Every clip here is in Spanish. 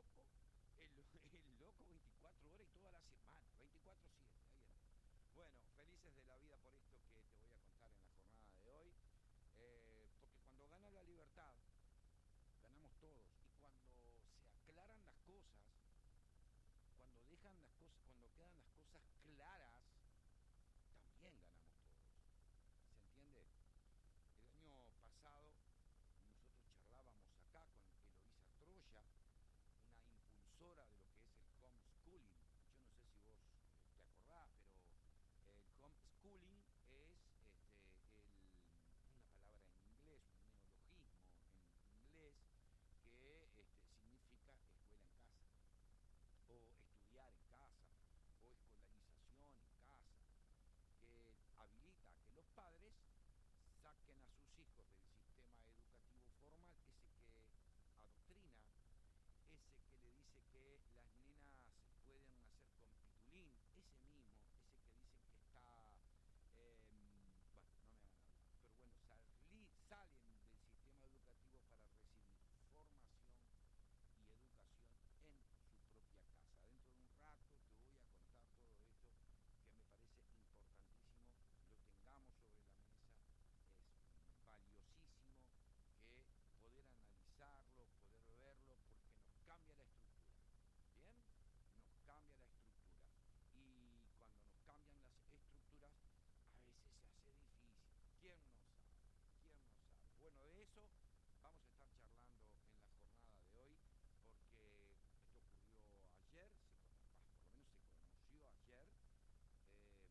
loco, el loco 24 horas y toda la semana, 24/7, ahí está. Bueno, felices de la vida por esto que te voy a contar en la jornada de hoy, porque cuando gana la libertad, ganamos todos, y cuando se aclaran las cosas, cuando dejan las cosas, cuando quedan las cosas claras, también ganamos todos. ¿Se entiende? El año pasado nosotros charlábamos acá con Eloísa Troya, una impulsora de lo que es el homeschooling. Yo no sé si vos te acordás, pero el homeschooling es una palabra en inglés, un neologismo en inglés que significa escuela en casa, o estudiar en casa, o escolarización en casa, que habilita a que los padres saquen a sus hijos del sistema educativo formal, ese que adoctrina, ese que le dice que las nenas pueden hacer con pitulín, ese mismo, ese que dicen que está, bueno, no me hagan hablar, pero bueno, salen del sistema educativo para recibir formación y educación en su propia casa. Dentro de un rato te voy a contar todo esto que me parece importantísimo, lo tengamos sobre la mesa, es valiosísimo que poder analizarlo, poder verlo, porque nos cambia la estructura. ¿Bien? Nos cambia la estructura. Y cuando nos cambian las estructuras, a veces se hace difícil. ¿Quién no sabe? ¿Quién no sabe? Bueno, de eso vamos a estar charlando en la jornada de hoy, porque esto ocurrió ayer, por lo menos se conoció ayer, eh,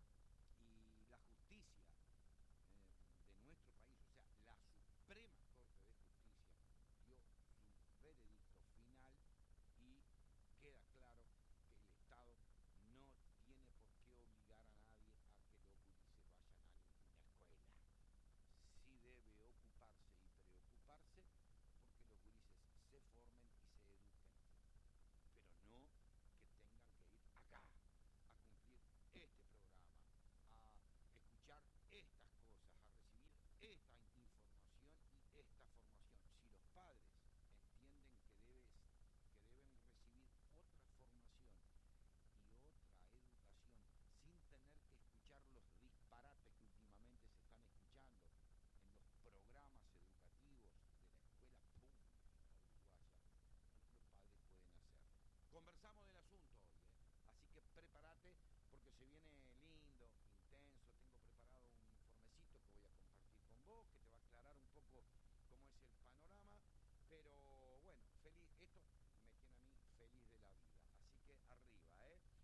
y la justicia de nuestro país, o sea, la Suprema Corte de Justicia, dio su veredicto final y queda claro que el Estado no tiene por qué obligar a nadie a que los gurises vayan a ninguna escuela. Sí debe ocuparse y preocuparse porque los gurises se formen y se eduquen, pero no que tengan que ir acá a cumplir este programa, a escuchar estas cosas, a recibir esta información y esta formación. Si los padres entienden que deben recibir otra formación y otra educación sin tener que escuchar los disparates que últimamente se están escuchando en los programas educativos de la escuela pública uruguaya, entonces los padres pueden hacerlo. Conversamos del asunto hoy, así que prepárate porque se viene lindo, intenso. Tengo preparado un informecito que voy a compartir con vos, que te va a aclarar un poco cómo es el panorama, pero bueno, feliz, esto me tiene a mí feliz de la vida, así que arriba,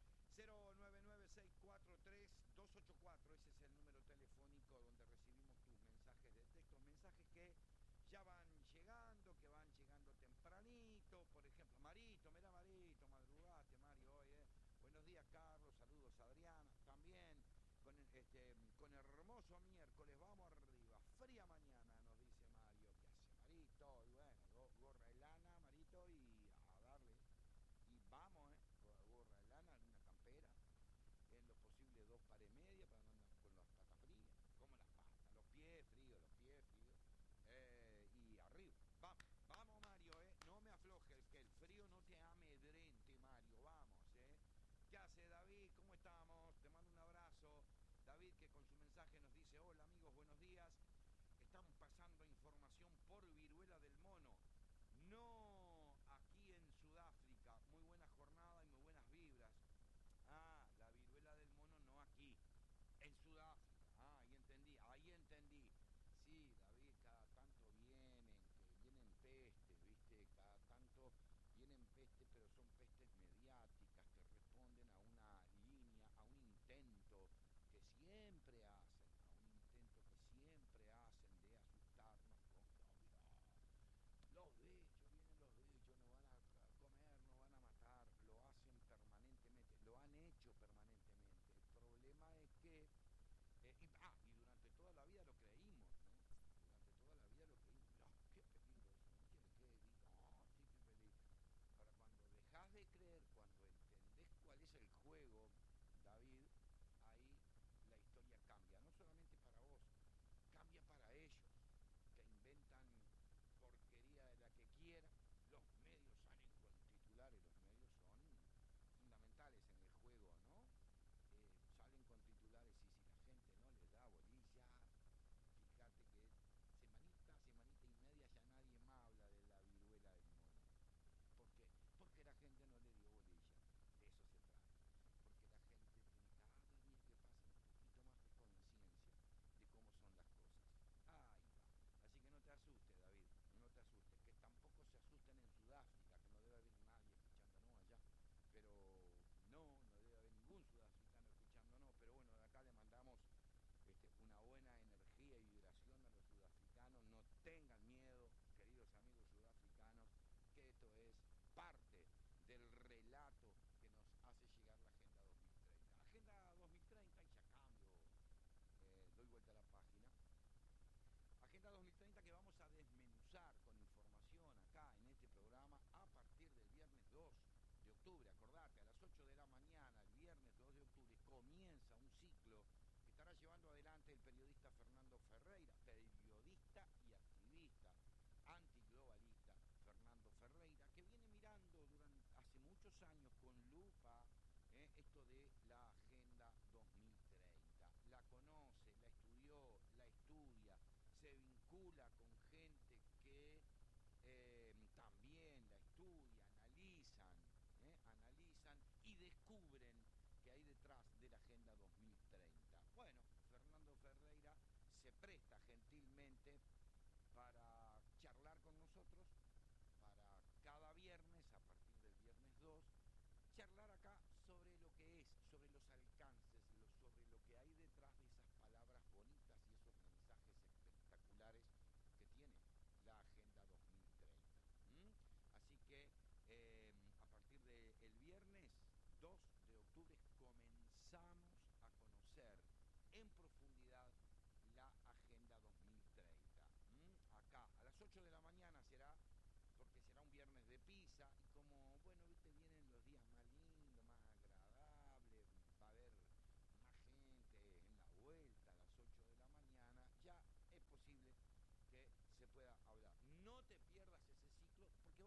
099643284, ese es el número telefónico donde recibimos tus mensajes de texto, mensajes que ya van llegando, que van llegando tempranito. Por ejemplo, Marito, mirá Marito, madrugaste Mario hoy, Buenos días Carlos, saludos Adriana, también con hermoso miércoles, vamos arriba, fría mañana, nos dice Mario. ¿Qué hace Marito? Y bueno, gorra de lana, Marito, y a darle. Y vamos, gorra de lana, una campera, en lo posible 2 pares y media para no andar con las patas frías. Como las patas, los pies fríos. Y arriba, vamos Mario, no me afloje, que el frío no te amedrente Mario, vamos, ¿Qué hace David? ¿Cómo estamos? Te mando un abrazo. David, que con su mensaje nos dice: hola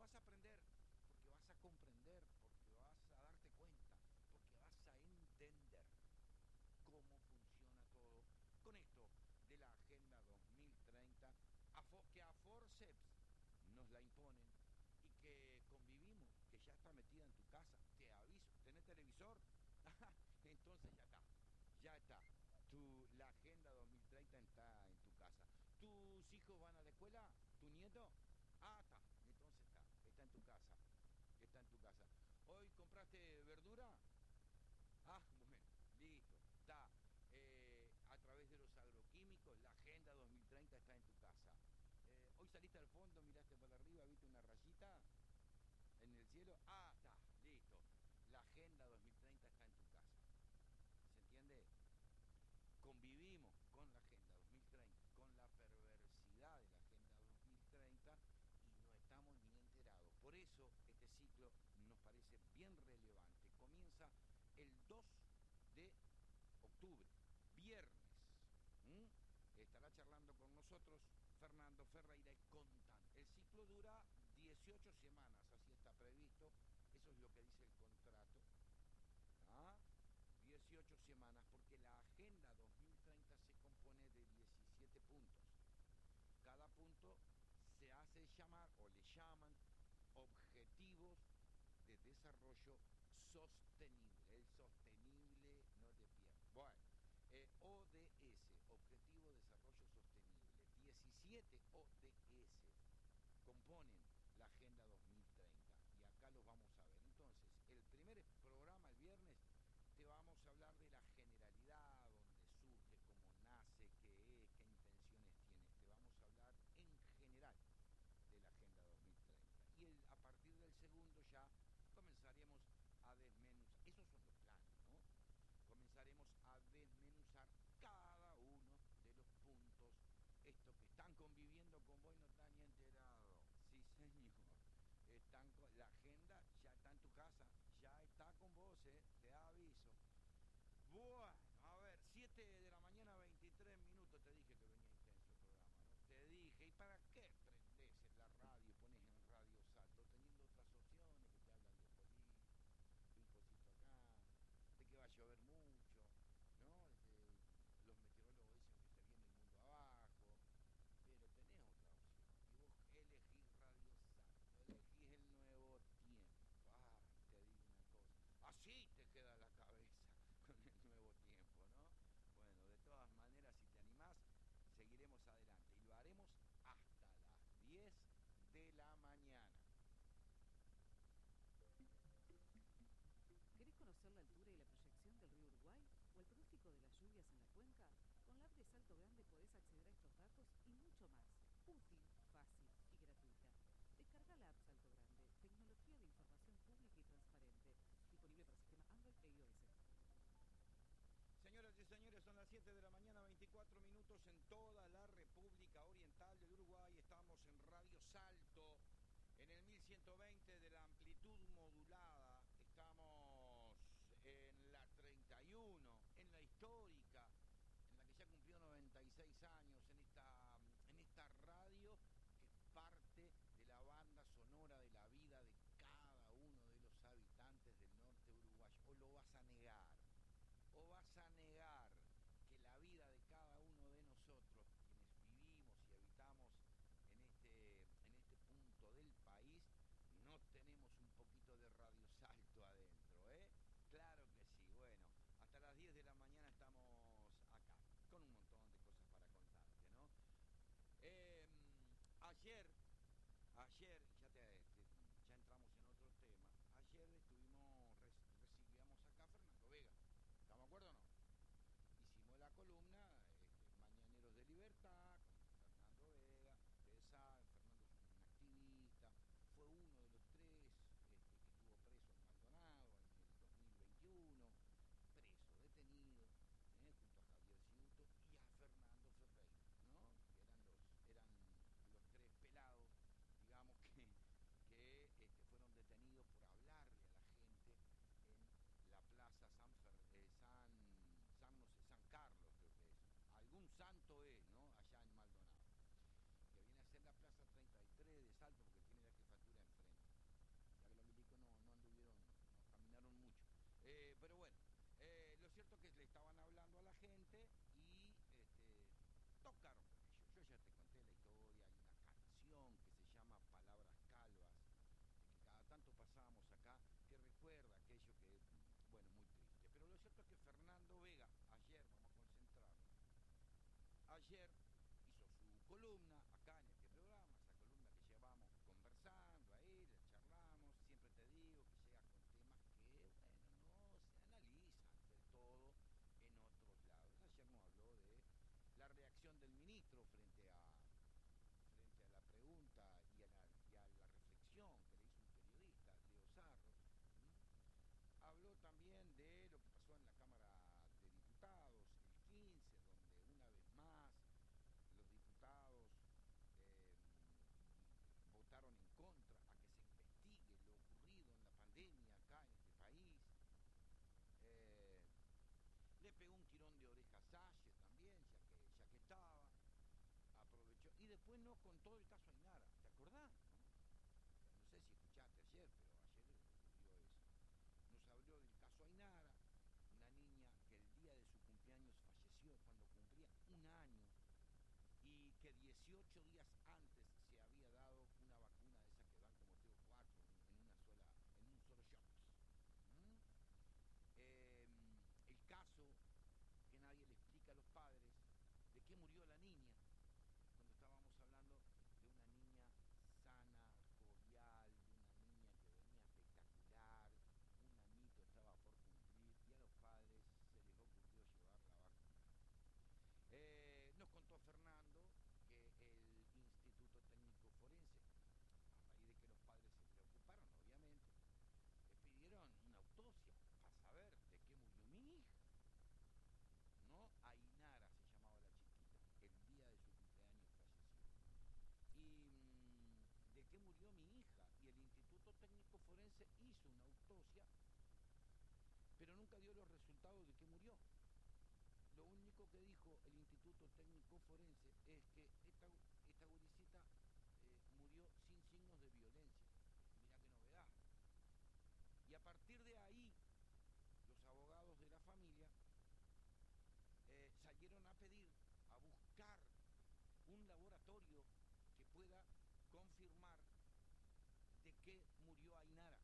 vas a aprender, porque vas a comprender, porque vas a darte cuenta, porque vas a entender cómo funciona todo con esto de la Agenda 2030, que a forceps nos la imponen y que convivimos, que ya está metida en tu casa. Te aviso, ¿tenés televisor? Entonces ya está. La Agenda 2030 está en tu casa. ¿Tus hijos van a la escuela? ¿Tu nieto? Está. Entonces está en tu casa. Está en tu casa. ¿Hoy compraste verdura? Bueno, listo, está. A través de los agroquímicos, la Agenda 2030 está en tu casa. Hoy saliste al fondo, miraste por arriba, viste una rayita en el cielo. Está, listo. La Agenda 2030 está en tu casa. ¿Se entiende? Convivimos con la Agenda 2030, con la perversidad de la Agenda 2030 y no estamos ni enterados. Por eso este ciclo nos parece bien relevante. Comienza el 2 de octubre, viernes. Estará charlando con nosotros Fernando Ferreira y contando. El ciclo dura 18 semanas, así está previsto. Eso es lo que dice el contrato. ¿Ah? 18 semanas, porque la Agenda 2030 se compone de 17 puntos. Cada punto se hace llamar o le llaman objetivos de desarrollo sostenible. El sostenible no te pierdas. Bueno, ODS, Objetivo de Desarrollo Sostenible. 17 ODS componen la Agenda 2030 y acá los vamos a ver. Entonces, el primer programa el viernes te vamos a hablar de la generalidad, dónde surge, cómo nace, qué es, qué intenciones tiene. Te vamos a hablar en general de la Agenda 2030. Y a partir del segundo ya comenzaremos a desmenuzar. Esos forense es que esta gurisita murió sin signos de violencia. Mirá qué novedad. Y a partir de ahí, los abogados de la familia salieron a pedir, a buscar un laboratorio que pueda confirmar de qué murió Ainara.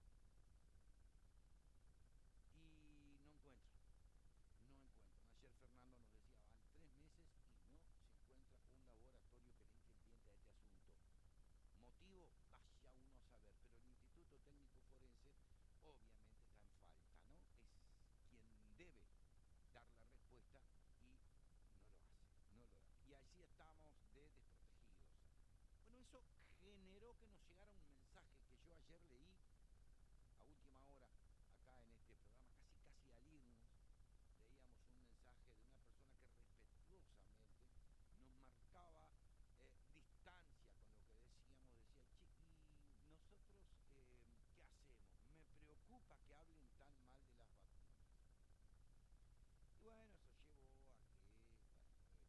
Y no encuentran, no encuentran. Ayer Fernando nos decía, van 3 meses y no se encuentra un laboratorio que le entienda a este asunto. Motivo, vaya uno a saber, pero el Instituto Técnico Forense obviamente está en falta, ¿no? Es quien debe dar la respuesta y no lo hace, no lo da. Y allí estamos de desprotegidos. Bueno, eso generó que nos llegara un mensaje que yo ayer leí a última hora acá en este programa, casi al irnos, leíamos un mensaje de una persona que respetuosamente nos marcaba distancia con lo que decíamos, decía, che, y nosotros, ¿qué hacemos? Me preocupa que hablen tan mal de las vacunas. Y bueno, eso llevó a que, bueno,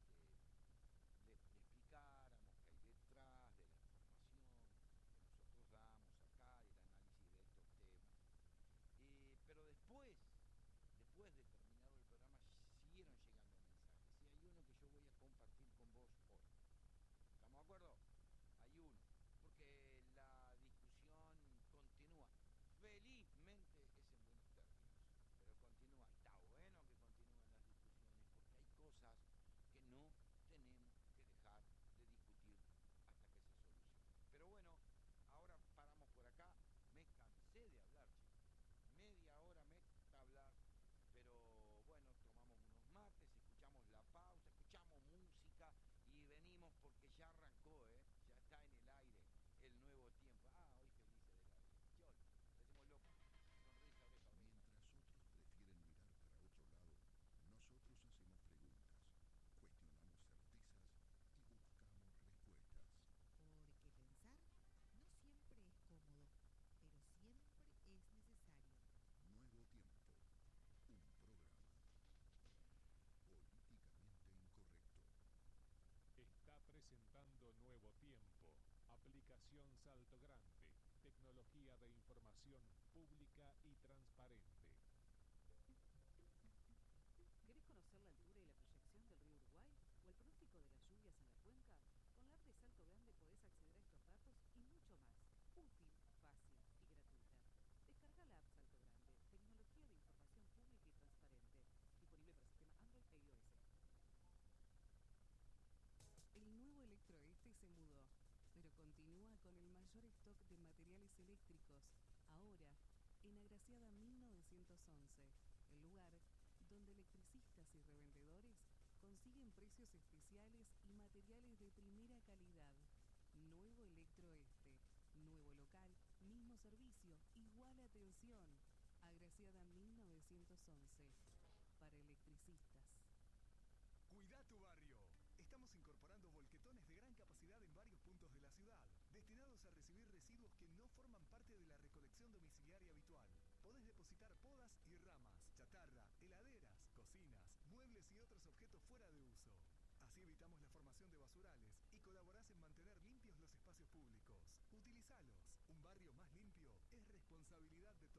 le explicáramos qué hay detrás de la información que nosotros damos acá y el análisis de estos temas. Pero después de terminado el programa, siguieron llegando mensajes. Y hay uno que yo voy a compartir con vos hoy. ¿Estamos de acuerdo? Hay uno. Porque la discusión continúa. Felizmente es en buenos términos. Pero continúa. Y está bueno que continúen las discusiones porque hay cosas que no tenemos que dejar de discutir hasta que se solucionen. Pero bueno, ahora paramos por acá. Me cansé de hablar, chicos. Media hora me gusta hablar, pero bueno, tomamos unos mates, escuchamos la pausa, escuchamos música y venimos porque ya arrancó, ya está en el aire el nuevo tiempo. Ah, hoy felices de la vida. Chol, parecemos locos. Sonrisa oreja a oreja. Mientras otros prefieren mirar para otro lado, nosotros hacemos preguntas, cuestionamos certezas y buscamos respuestas. Porque pensar no siempre es cómodo, pero siempre es necesario. Nuevo Tiempo, un programa políticamente incorrecto. Está presentando Nuevo Tiempo, aplicación Salto Grande, tecnología de información pública y transparente. ¿Querés conocer la altura y la proyección del río Uruguay o el pronóstico de las lluvias en la cuenca? Con la app de Salto Grande podés acceder a estos datos y mucho más. Útil, fácil y gratuita. Descarga la app Salto Grande, tecnología de información pública y transparente. Disponible para sistema Android e iOS. El nuevo Electroeste se mudó, pero continúa con el mayor stock de materiales eléctricos, ahora en Agraciada 1911, el lugar donde electricistas y revendedores consiguen precios especiales y materiales de primera calidad. Nuevo Electroeste, nuevo local, mismo servicio, igual atención. Agraciada 1911, para electricistas. Cuidá tu barrio. Estamos incorporando volquetones de gran capacidad en varios puntos de la ciudad, destinados a recibir residuos que no forman parte de la recolección domiciliaria habitual. Podés depositar podas y ramas, chatarra, heladeras, cocinas, muebles y otros objetos fuera de uso. Así evitamos la formación de basurales y colaborás en mantener limpios los espacios públicos. Utilizalos. Un barrio más limpio es responsabilidad de todos.